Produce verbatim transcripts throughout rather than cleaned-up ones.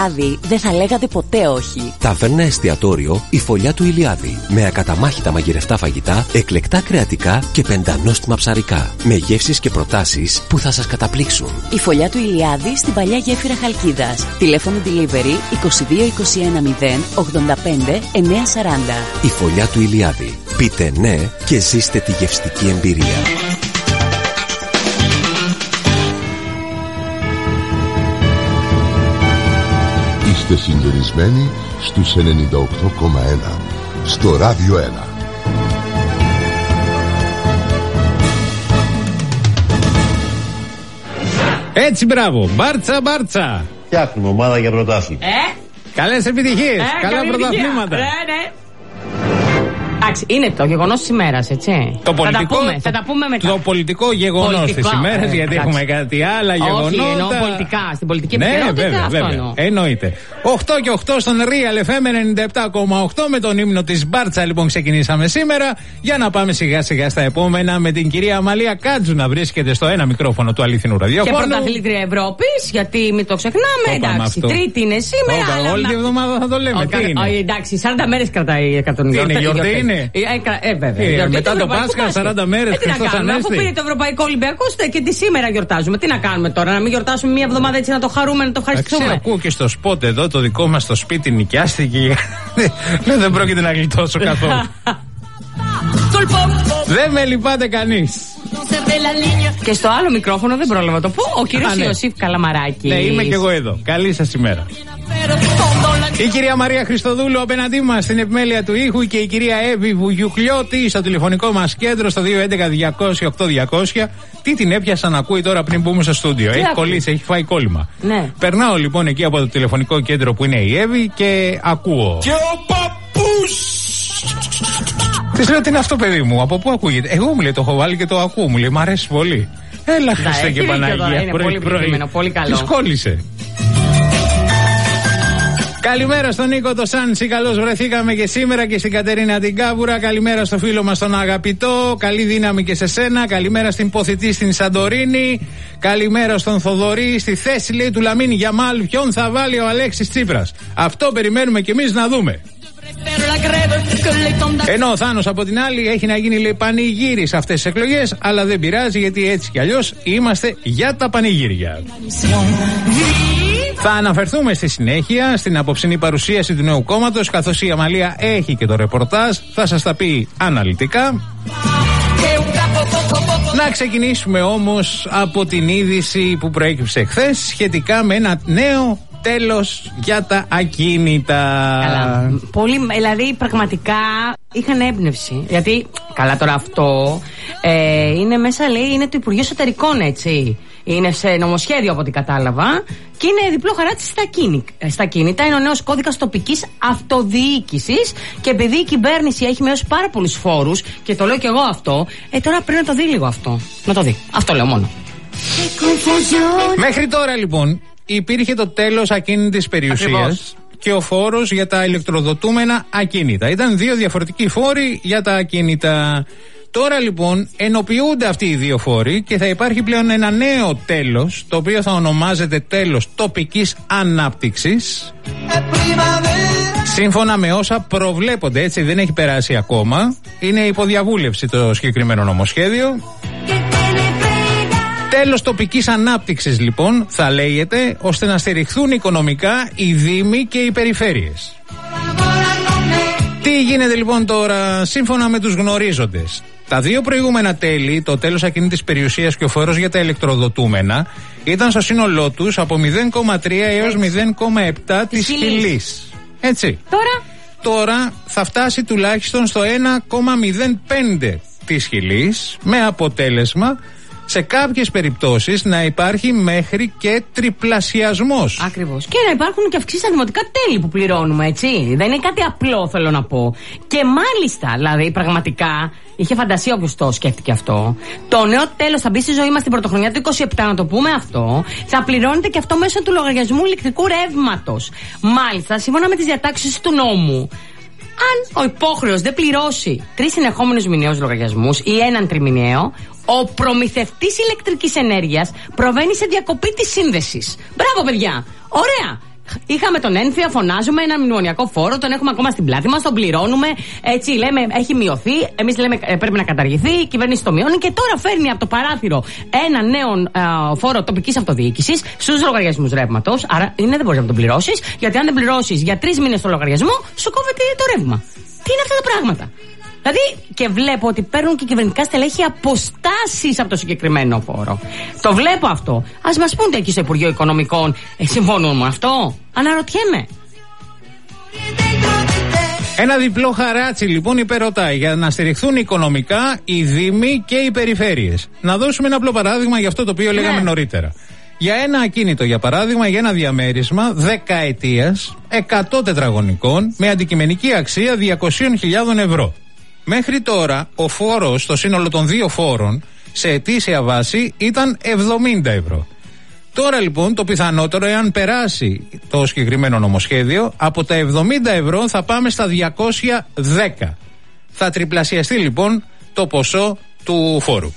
Ηλιάδη, δεν θα λέγατε ποτέ όχι. Ταβέρνα εστιατόριο Η Φωλιά του Ηλιάδη. Με ακαταμάχητα μαγειρευτά φαγητά, εκλεκτά κρεατικά και πεντανόστιμα ψαρικά. Με γεύσεις και προτάσεις που θα σας καταπλήξουν. Η Φωλιά του Ηλιάδη στην παλιά γέφυρα Χαλκίδας. Τηλέφωνο delivery είκοσι δύο είκοσι ένα μηδέν ογδόντα πέντε εννιακόσια σαράντα. Η Φωλιά του Ηλιάδη. Πείτε ναι και ζήστε τη γευστική εμπειρία. Είστε συντονισμένοι στους ενενήντα οκτώ κόμμα ένα στο Ράδιο ένα. Έτσι, μπράβο, μπάρτσα μπάρτσα. Φτιάχνουμε ομάδα για πρωτάθλημα. Ε? Καλές επιτυχίες, ε, καλά πρωταθλήματα. Ναι, ναι. Εντάξει, είναι το γεγονός της ημέρας, έτσι. Το πολιτικό, θα, τα πούμε, θα τα πούμε μετά. Το πολιτικό γεγονός της ημέρας, ε, γιατί εντάξει. έχουμε κάτι άλλα γεγονότα. Όχι, εννοώ πολιτικά. Στην πολιτική ναι, επικαιρότητα βέβαια, αυτό βέβαια. εννοώ. Εννοείται. οκτώ και οκτώ στον Real εφ εμ ενενήντα επτά κόμμα οκτώ με τον ύμνο της Μπάρτσα, λοιπόν, ξεκινήσαμε σήμερα. Για να πάμε σιγά σιγά στα επόμενα με την κυρία Αμαλία Κάτζου να βρίσκεται στο ένα μικρόφωνο του αληθινού ραδιοφώνου. Και πρωταθλήτρια Ευρώπης, γιατί μην το ξεχνάμε. Εντάξει, Τρίτη είναι σήμερα. Όλη τη εβδομάδα θα το λέμε. Εντάξει, σαράντα μέρες κρατάει η εκατομμύρια. Είναι γιορτή, είναι. Ε, βέβαια. Ε, μετά το Πάσχα, σαράντα μέρες, Χριστός Ανέστη. Αφού πήρε το Ευρωπαϊκό Ολυμπιακό, και τι σήμερα γιορτάζουμε. Τι να κάνουμε τώρα, να μην γιορτάσουμε μία εβδομάδα έτσι να το χαρούμε, να το ευχαριστούμε. Ακούω και στο σπότ εδώ, το δικό μας το σπίτι νοικιάστηκε. Δεν πρόκειται να γλιτώσω καθόλου. Δεν με λυπάται κανείς. Και στο άλλο μικρόφωνο δεν πρόλαβα το πω. Ο κύριος ναι. Ιωσήφ Καλαμαράκη. Ναι, είμαι και εγώ εδώ. Καλή σας ημέρα. Η κυρία Μαρία Χριστοδούλου απέναντί μας στην επιμέλεια του ήχου και η κυρία Εύη Βουγιουκλιώτη στο τηλεφωνικό μας κέντρο στο δύο έντεκα διακόσια οκτώ διακόσια. Τι την έπιασα να ακούει τώρα πριν μπούμε στο στούντιο. Έχει κολλήσει, έχει φάει κόλλημα. Ναι. Περνάω λοιπόν εκεί από το τηλεφωνικό κέντρο που είναι η Εύη και ακούω. Και ο παππούς! Της λέω τι είναι αυτό, παιδί μου, από πού ακούγεται. Εγώ μου λέει το έχω βάλει και το ακούω, μου λέει μ' αρέσει πολύ. Έλα, Χριστέ και Παναγία. Είναι πολύ επιτυχημένο, πολύ καλό. Της κόλλησε. Καλημέρα στον Νίκο το Σάντσι, καλώς βρεθήκαμε και σήμερα, και στην Κατερίνα την Κάβουρα. Καλημέρα στο φίλο μας τον Αγαπητό, καλή δύναμη και σε σένα. Καλημέρα στην Ποθητή στην Σαντορίνη. Καλημέρα στον Θοδωρή, στη θέση λέει του Λαμίν Γιαμάλ. Ποιον θα βάλει ο Αλέξης Τσίπρας? Αυτό περιμένουμε κι εμείς να δούμε. Ενώ ο Θάνος από την άλλη έχει να γίνει λέει πανηγύρι σε αυτές τις εκλογές, αλλά δεν πειράζει γιατί έτσι κι αλλιώς είμαστε για τα πανηγύρια. Θα αναφερθούμε στη συνέχεια στην απόψινή παρουσίαση του νέου κόμματος, καθώς η Αμαλία έχει και το ρεπορτάζ, θα σας τα πει αναλυτικά. Να ξεκινήσουμε όμως από την είδηση που προέκυψε χθες σχετικά με ένα νέο τέλος για τα ακίνητα. Καλά. Πολύ, δηλαδή πραγματικά είχαν έμπνευση. Γιατί, καλά τώρα αυτό ε, είναι μέσα, λέει, είναι το Υπουργείο Εσωτερικών, έτσι. Είναι σε νομοσχέδιο από ό,τι κατάλαβα. Και είναι διπλό χαράτσι στα, στα κίνητα. Είναι ο νέος κώδικας τοπικής αυτοδιοίκησης. Και επειδή η κυβέρνηση έχει μειώσει πάρα πολλούς φόρους, και το λέω και εγώ αυτό, ε, τώρα πρέπει να το δει λίγο αυτό. Να το δει. Αυτό λέω μόνο. Μέχρι τώρα λοιπόν υπήρχε το τέλος ακίνητης περιουσίας. Ακριβώς. Και ο φόρος για τα ηλεκτροδοτούμενα ακίνητα. Ήταν δύο διαφορετικοί φόροι για τα ακίνητα. Τώρα λοιπόν ενοποιούνται αυτοί οι δύο φόροι και θα υπάρχει πλέον ένα νέο τέλος, το οποίο θα ονομάζεται τέλος τοπικής ανάπτυξης. Σύμφωνα με όσα προβλέπονται, έτσι δεν έχει περάσει ακόμα. Είναι υποδιαβούλευση το συγκεκριμένο νομοσχέδιο. Τέλος τοπικής ανάπτυξης λοιπόν θα λέγεται, ώστε να στηριχθούν οικονομικά οι δήμοι και οι περιφέρειες. Τι γίνεται λοιπόν τώρα? Σύμφωνα με τους γνωρίζοντες, τα δύο προηγούμενα τέλη, το τέλος ακίνητης περιουσίας και ο φόρος για τα ηλεκτροδοτούμενα, ήταν στο σύνολό τους από μηδέν κόμμα τρία έως μηδέν κόμμα επτά της χιλής. Έτσι. Τώρα? Τώρα θα φτάσει τουλάχιστον στο ένα κόμμα μηδέν πέντε της χιλής, με αποτέλεσμα σε κάποιες περιπτώσεις να υπάρχει μέχρι και τριπλασιασμός. Ακριβώς. Και να υπάρχουν και αυξήσεις στα δημοτικά τέλη που πληρώνουμε, έτσι. Δεν είναι κάτι απλό, θέλω να πω. Και μάλιστα, δηλαδή, πραγματικά, είχε φαντασία όποιος το σκέφτηκε αυτό. Το νέο τέλος θα μπει στη ζωή μας την πρωτοχρονιά του είκοσι επτά, να το πούμε αυτό. Θα πληρώνεται και αυτό μέσω του λογαριασμού ηλεκτρικού ρεύματος. Μάλιστα, σύμφωνα με τις διατάξεις του νόμου, αν ο υπόχρεος δεν πληρώσει τρεις συνεχόμενους μηνιαίους λογαριασμούς ή έναν τριμηνιαίο, ο προμηθευτής ηλεκτρικής ενέργειας προβαίνει σε διακοπή της σύνδεσης. Μπράβο, παιδιά! Ωραία! Είχαμε τον ένφια, φωνάζουμε ένα μνημονιακό φόρο, τον έχουμε ακόμα στην πλάτη μας, τον πληρώνουμε. Έτσι λέμε, έχει μειωθεί. Εμείς λέμε ε, πρέπει να καταργηθεί. Η κυβέρνηση το μειώνει και τώρα φέρνει από το παράθυρο ένα νέο ε, φόρο τοπικής αυτοδιοίκησης στους λογαριασμούς ρεύματος. Άρα είναι, δεν μπορείς να τον πληρώσεις, γιατί αν δεν πληρώσεις για τρεις μήνες το λογαριασμό, σου κόβεται το ρεύμα. Τι είναι αυτά τα πράγματα. Δηλαδή, και βλέπω ότι παίρνουν και κυβερνητικά στελέχη αποστάσεις από το συγκεκριμένο φόρο. Το βλέπω αυτό. Ας μας πούν εκεί στο Υπουργείο Οικονομικών, ε, συμφωνούν με αυτό. Αναρωτιέμαι. Ένα διπλό χαράτσι λοιπόν υπερωτάει για να στηριχθούν οικονομικά οι δήμοι και οι περιφέρειες. Να δώσουμε ένα απλό παράδειγμα για αυτό το οποίο λέγαμε ναι. νωρίτερα. Για ένα ακίνητο, για παράδειγμα, για ένα διαμέρισμα δεκαετίας, εκατό τετραγωνικών, με αντικειμενική αξία διακόσιες χιλιάδες ευρώ. Μέχρι τώρα ο φόρος, το σύνολο των δύο φόρων, σε ετήσια βάση ήταν εβδομήντα ευρώ. Τώρα λοιπόν το πιθανότερο, εάν περάσει το συγκεκριμένο νομοσχέδιο, από τα εβδομήντα ευρώ θα πάμε στα διακόσια δέκα. Θα τριπλασιαστεί λοιπόν το ποσό του φόρου.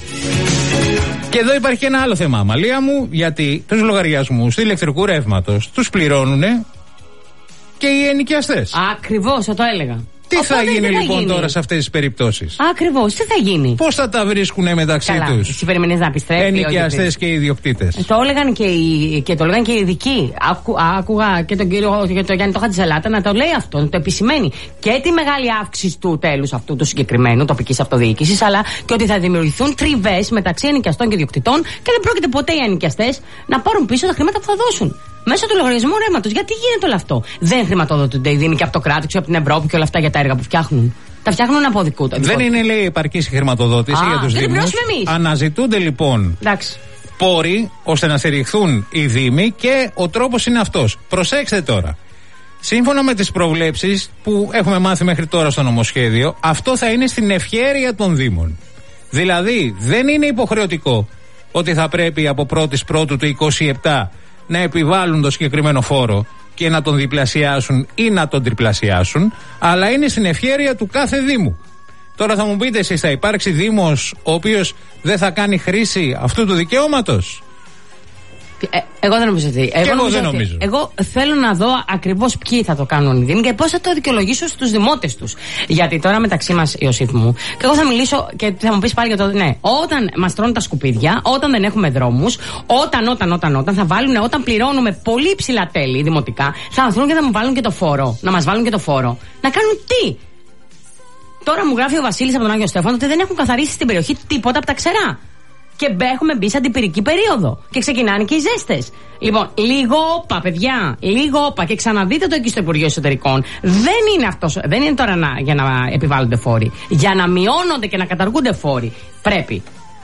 Και εδώ υπάρχει ένα άλλο θέμα, Αμαλία μου, γιατί τους λογαριασμούς του ηλεκτρικού ρεύματος τους πληρώνουν και οι ενοικιαστές. Ακριβώς, θα το έλεγα. Τι Οπότε θα γίνει θα λοιπόν γίνει. τώρα σε αυτές τις περιπτώσεις? Ακριβώς, τι θα γίνει? Πώς θα τα βρίσκουν μεταξύ Καλά, τους? εσύ περιμένεις να επιστρέφει? Ενοικιαστές και οι ιδιοκτήτες. Ε, το έλεγαν και, οι, και το έλεγαν και οι ειδικοί. Άκου, άκουγα και τον κύριο και τον Γιάννη το Χατζησαλάτα να το λέει αυτό, να το επισημαίνει. Και τη μεγάλη αύξηση του τέλους αυτού του συγκεκριμένου τοπικής αυτοδιοίκησης, αλλά και ότι θα δημιουργηθούν τριβές μεταξύ ενοικιαστών και ιδιοκτητών και δεν πρόκειται ποτέ οι ενοικιαστές να πάρουν πίσω τα χρήματα που θα δώσουν. Μέσω του λογαριασμού ρεύματος. Γιατί γίνεται όλο αυτό? Δεν χρηματοδοτούνται οι δήμοι και από το κράτος και από την Ευρώπη και όλα αυτά για τα έργα που φτιάχνουν? Τα φτιάχνουν από δικού του. Δεν είναι, λέει, επαρκής η χρηματοδότηση Α, για τους δήμους. Αναζητούνται λοιπόν Εντάξει. πόροι ώστε να στηριχθούν οι δήμοι και ο τρόπος είναι αυτός. Προσέξτε τώρα. Σύμφωνα με τις προβλέψεις που έχουμε μάθει μέχρι τώρα στο νομοσχέδιο, αυτό θα είναι στην ευχέρεια των δήμων. Δηλαδή δεν είναι υποχρεωτικό ότι θα πρέπει από πρώτη Πρώτου του είκοσι επτά να επιβάλλουν το συγκεκριμένο φόρο και να τον διπλασιάσουν ή να τον τριπλασιάσουν, αλλά είναι στην ευχέρεια του κάθε δήμου. Τώρα θα μου πείτε εσείς, θα υπάρξει δήμος ο οποίος δεν θα κάνει χρήση αυτού του δικαιώματος? Ε, εγώ δεν νομίζω ότι. Εγώ, εγώ νομίζω δεν ότι, νομίζω. Εγώ θέλω να δω ακριβώς ποιοι θα το κάνουν οι Δήμοι και πώς θα το δικαιολογήσουν στους δημότες τους. Γιατί τώρα μεταξύ μας, Ιωσήφ μου, και εγώ θα μιλήσω και θα μου πεις πάλι για το. Ναι, όταν μας τρώνε τα σκουπίδια, όταν δεν έχουμε δρόμους, όταν, όταν, όταν, όταν θα βάλουν, όταν πληρώνουμε πολύ υψηλά τέλη δημοτικά, θα έρθουν και θα μου βάλουν και το φόρο. Να μας βάλουν και το φόρο. Να κάνουν τι? Τώρα μου γράφει ο Βασίλης από τον Άγιο Στέφανο ότι δεν έχουν καθαρίσει στην περιοχή τίποτα από τα ξερά. Και έχουμε μπει σε αντιπυρική περίοδο. Και ξεκινάνε και οι ζέστες. Λοιπόν, λίγο όπα, παιδιά. Λίγο όπα. Και ξαναδείτε το εκεί στο Υπουργείο Εσωτερικών. Δεν είναι, αυτός, δεν είναι τώρα να, για να επιβάλλονται φόροι. Για να μειώνονται και να καταργούνται φόροι. Πρέπει.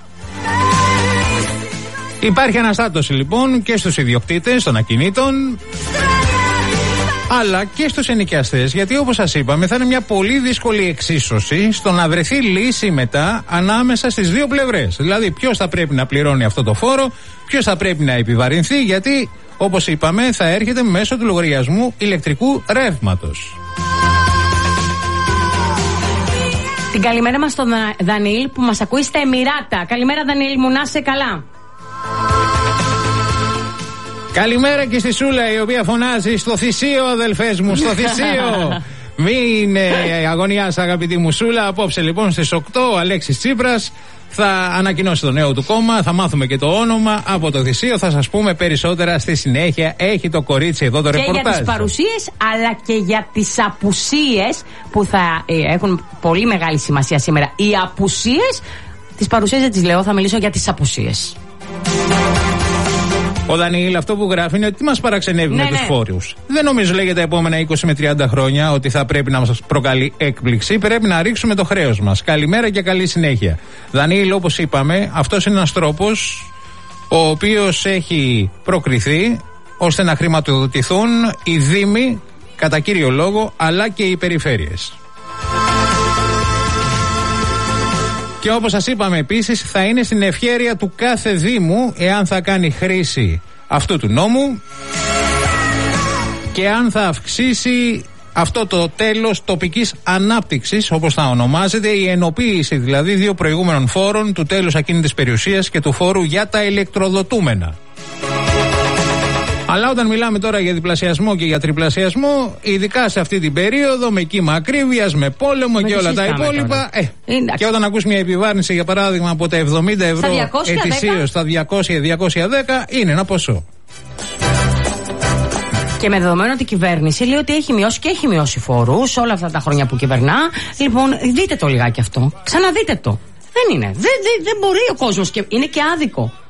Υπάρχει αναστάτωση λοιπόν και στους ιδιοκτήτες των ακινήτων, αλλά και στους ενοικιαστές, γιατί όπως σας είπαμε θα είναι μια πολύ δύσκολη εξίσωση στο να βρεθεί λύση μετά ανάμεσα στις δύο πλευρές. Δηλαδή ποιος θα πρέπει να πληρώνει αυτό το φόρο, ποιος θα πρέπει να επιβαρυνθεί, γιατί όπως είπαμε θα έρχεται μέσω του λογαριασμού ηλεκτρικού ρεύματος. Την καλημέρα μας στον Δανιήλ που μας ακούει στα Εμιράτα. Καλημέρα Δανιήλ μου, να είσαι καλά. Καλημέρα και στη Σούλα, η οποία φωνάζει στο θυσίο, αδελφές μου, στο θυσίο. Μην ε, αγωνιάς, αγαπητή μου Σούλα. Απόψε λοιπόν στις οκτώ ο Αλέξης Τσίπρας θα ανακοινώσει το νέο του κόμμα. Θα μάθουμε και το όνομα από το θυσίο. Θα σας πούμε περισσότερα στη συνέχεια. Έχει το κορίτσι εδώ το και ρεπορτάζ. Και για τις παρουσίες αλλά και για τις απουσίες που θα ε, έχουν πολύ μεγάλη σημασία σήμερα. Οι απουσίες, τις παρουσίες δεν τις λέω, θα μιλήσω για τις απουσίες. Ο Δανιήλ αυτό που γράφει είναι ότι τι μας παραξενεύει ναι, με ναι. τους φόρους. Δεν νομίζω, λέει, για τα επόμενα είκοσι με τριάντα χρόνια ότι θα πρέπει να μας προκαλεί έκπληξη. Πρέπει να ρίξουμε το χρέος μας. Καλημέρα και καλή συνέχεια. Δανιήλ, όπως είπαμε, αυτός είναι ένας τρόπος ο οποίος έχει προκριθεί ώστε να χρηματοδοτηθούν οι δήμοι κατά κύριο λόγο, αλλά και οι περιφέρειες. Και όπως σας είπαμε επίσης, θα είναι στην ευχέρεια του κάθε δήμου εάν θα κάνει χρήση αυτού του νόμου και αν θα αυξήσει αυτό το τέλος τοπικής ανάπτυξης, όπως θα ονομάζεται, η ενοποίηση δηλαδή δύο προηγούμενων φόρων, του τέλους ακίνητης περιουσίας και του φόρου για τα ηλεκτροδοτούμενα. Αλλά όταν μιλάμε τώρα για διπλασιασμό και για τριπλασιασμό, ειδικά σε αυτή την περίοδο, με κύμα ακρίβειας, με πόλεμο με και όλα τα υπόλοιπα. Ε, και όταν ακούς μια επιβάρυνση, για παράδειγμα, από τα εβδομήντα ευρώ ετησίως στα διακόσια με διακόσια δέκα, είναι ένα ποσό. Και με δεδομένο ότι η κυβέρνηση λέει ότι έχει μειώσει και έχει μειώσει φόρους όλα αυτά τα χρόνια που κυβερνά. Λοιπόν, δείτε το λιγάκι αυτό. Ξαναδείτε το. Δεν είναι. Δεν, δεν, δεν μπορεί ο κόσμος και είναι και άδικο.